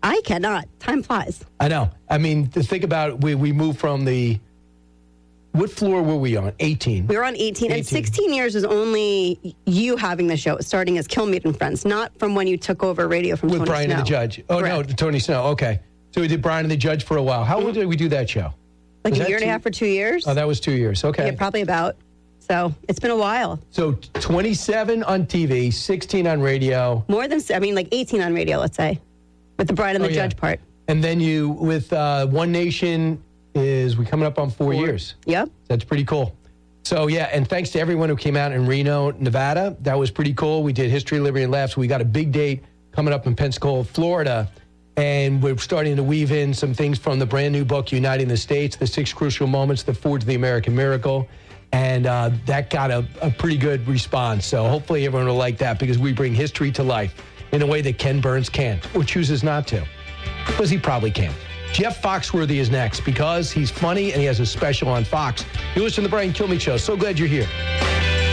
I cannot. Time flies. I know. I mean, to think about it, we moved from what floor were we on? 18. We were on 18. And 16 years is only you having the show, starting as Kilmeade and Friends, not from when you took over radio from With Tony Brian Snow. and the Judge. Oh, Correct. no, Tony Snow. Okay. So we did Brian and the Judge for a while. How long did we do that show? Like Was a that year and a half or 2 years. Oh, that was 2 years. Okay. Yeah, probably about. So it's been a while. So 27 on TV, 16 on radio. More than, like 18 on radio, let's say, with the Brian and the Judge part. And then you, with One Nation, we coming up on 4 years. Yep. That's pretty cool. So, yeah, and thanks to everyone who came out in Reno, Nevada. That was pretty cool. We did History, Liberty, and Laughs. We got a big date coming up in Pensacola, Florida. And we're starting to weave in some things from the brand new book, Uniting the States, the 6 Crucial Moments that forged the American Miracle. And that got a pretty good response. So hopefully everyone will like that because we bring history to life in a way that Ken Burns can't or chooses not to. Because he probably can't. Jeff Foxworthy is next because he's funny and he has a special on Fox. You listen to the Brian Kilmeade Show. So glad you're here.